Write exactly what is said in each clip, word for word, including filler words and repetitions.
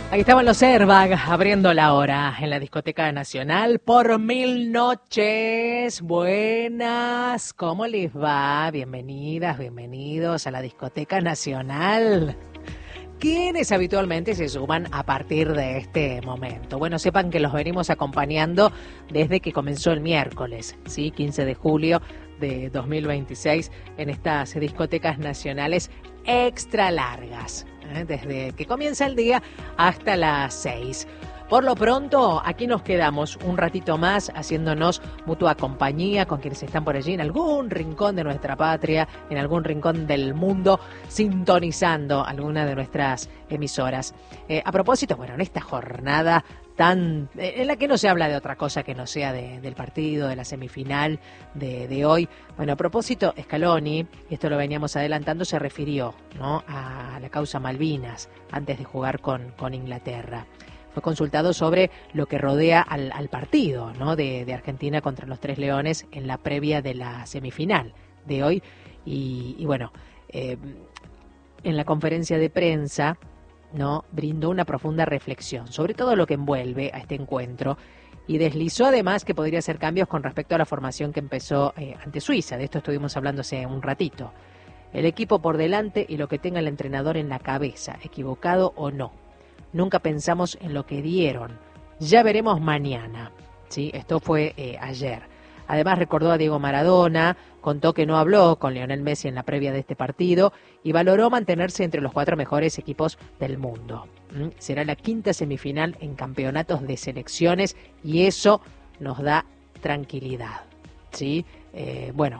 Ahí estaban los Airbag abriendo la hora en la Discoteca Nacional por mil noches. Buenas, ¿cómo les va? Bienvenidas, bienvenidos a la Discoteca Nacional. ¿Quiénes habitualmente se suman a partir de este momento? Bueno, sepan que los venimos acompañando desde que comenzó el miércoles, ¿sí? quince de julio de dos mil veintiséis, en estas discotecas nacionales extra largas, ¿eh? Desde que comienza el día hasta las seis. Por lo pronto, aquí nos quedamos un ratito más haciéndonos mutua compañía con quienes están por allí en algún rincón de nuestra patria, en algún rincón del mundo, sintonizando alguna de nuestras emisoras. Eh, a propósito, bueno, en esta jornada tan en la que no se habla de otra cosa que no sea de, del partido, de la semifinal de, de hoy. Bueno, a propósito, Scaloni, y esto lo veníamos adelantando, se refirió, ¿no?, a la causa Malvinas antes de jugar con, con Inglaterra. Fue consultado sobre lo que rodea al, al partido, ¿no?, de, de Argentina contra los Tres Leones en la previa de la semifinal de hoy. Y, y bueno, eh, en la conferencia de prensa, ¿no?, brindó una profunda reflexión sobre todo lo que envuelve a este encuentro y deslizó además que podría hacer cambios con respecto a la formación que empezó eh, ante Suiza. De esto estuvimos hablando hace un ratito. El equipo por delante y lo que tenga el entrenador en la cabeza, equivocado o no. Nunca pensamos en lo que dieron. Ya veremos mañana. ¿Sí? Esto fue eh, ayer. Además recordó a Diego Maradona, contó que no habló con Lionel Messi en la previa de este partido y valoró mantenerse entre los cuatro mejores equipos del mundo. ¿Mm? Será la quinta semifinal en campeonatos de selecciones y eso nos da tranquilidad. ¿Sí? Eh, bueno,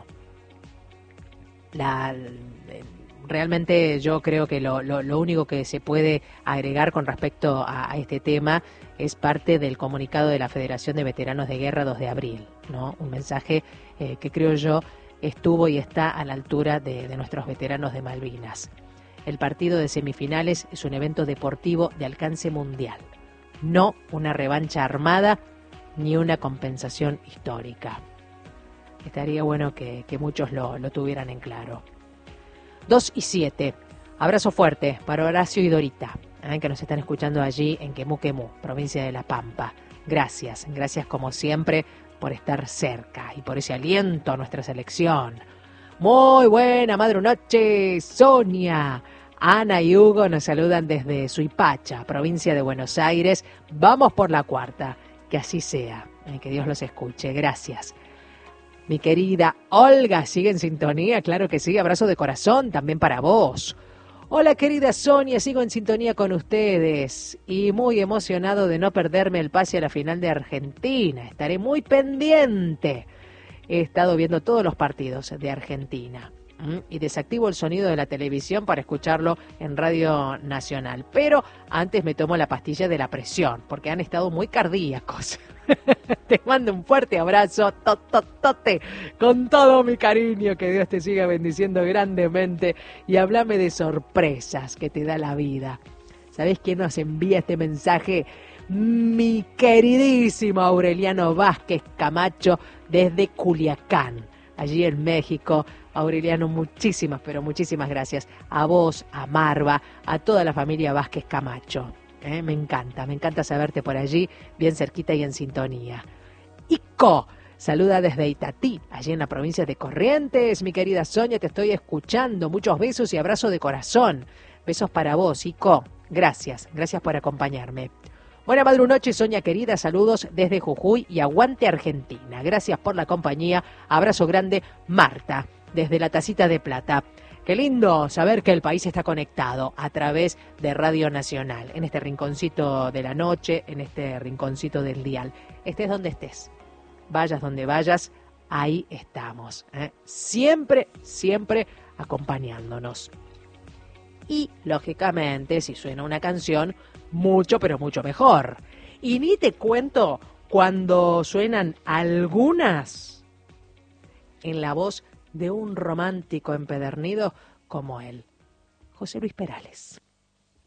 la... Realmente yo creo que lo, lo, lo único que se puede agregar con respecto a, a este tema es parte del comunicado de la Federación de Veteranos de Guerra dos de abril, ¿no? Un mensaje eh, que creo yo estuvo y está a la altura de, de nuestros veteranos de Malvinas. El partido de semifinales es un evento deportivo de alcance mundial, no una revancha armada ni una compensación histórica. Estaría bueno que, que muchos lo, lo tuvieran en claro. dos y siete. Abrazo fuerte para Horacio y Dorita, ¿eh? que nos están escuchando allí en Quemú Quemú, provincia de La Pampa. Gracias, gracias como siempre por estar cerca y por ese aliento a nuestra selección. Muy buena madre noche, Sonia. Ana y Hugo nos saludan desde Suipacha, provincia de Buenos Aires. Vamos por la cuarta, que así sea, ¿eh? que Dios los escuche. Gracias. Mi querida Olga, ¿sigue en sintonía? Claro que sí, abrazo de corazón también para vos. Hola querida Sonia, sigo en sintonía con ustedes y muy emocionado de no perderme el pase a la final de Argentina. Estaré muy pendiente. He estado viendo todos los partidos de Argentina ¿m? y desactivo el sonido de la televisión para escucharlo en Radio Nacional. Pero antes me tomo la pastilla de la presión porque han estado muy cardíacos. Te mando un fuerte abrazo, tototote, con todo mi cariño, que Dios te siga bendiciendo grandemente y háblame de sorpresas que te da la vida. ¿Sabés quién nos envía este mensaje? Mi queridísimo Aureliano Vázquez Camacho desde Culiacán, allí en México. Aureliano, muchísimas, pero muchísimas gracias a vos, a Marva, a toda la familia Vázquez Camacho. Eh, me encanta, me encanta saberte por allí, bien cerquita y en sintonía. Ico, saluda desde Itatí, allí en la provincia de Corrientes. Mi querida Sonia, te estoy escuchando. Muchos besos y abrazo de corazón. Besos para vos, Ico. Gracias, gracias por acompañarme. Buena madrunoche, Sonia querida. Saludos desde Jujuy y aguante Argentina. Gracias por la compañía. Abrazo grande, Marta, desde la Tacita de Plata. Qué lindo saber que el país está conectado a través de Radio Nacional, en este rinconcito de la noche, en este rinconcito del dial. Estés donde estés, vayas donde vayas, ahí estamos, ¿eh? Siempre, siempre acompañándonos. Y, lógicamente, si suena una canción, mucho, pero mucho mejor. Y ni te cuento cuando suenan algunas en la voz de un romántico empedernido como él, José Luis Perales.